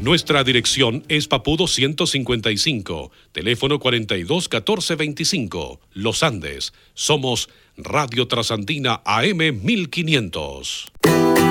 Nuestra dirección es Papudo 155, teléfono 42 14 25, Los Andes. Somos Radio Trasandina AM 1500.